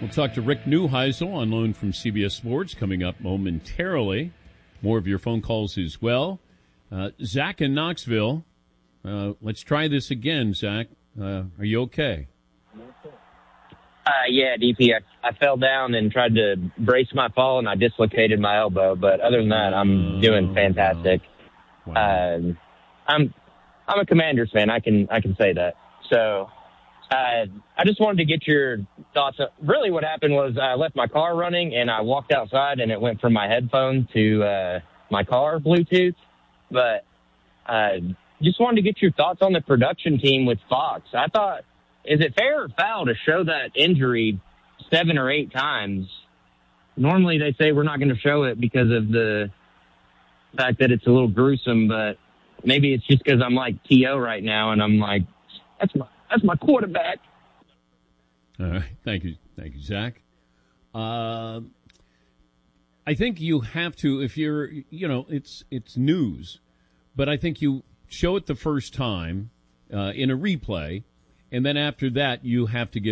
We'll talk to Rick Neuheisel on loan from CBS Sports coming up momentarily. More of your phone calls as well. Zach in Knoxville. Let's try this again, Zach. Are you okay? Yeah, DP, I fell down and tried to brace my fall, and I dislocated my elbow. But other than that, I'm doing fantastic. Wow. I'm a Commanders fan. I can say that. So I just wanted to get your thoughts. Really what happened was I left my car running, and I walked outside, and it went from my headphone to my car Bluetooth. But just wanted to get your thoughts on the production team with Fox. I thought, is it fair or foul to show that injury 7 or 8 times? Normally they say we're not going to show it because of the fact that it's a little gruesome, but maybe it's just because I'm like T.O. right now, and I'm like, that's my quarterback. All right. Thank you, Zach. I think you have to, if you're, it's news, but I think you show it the first time in a replay, and then after that you have to give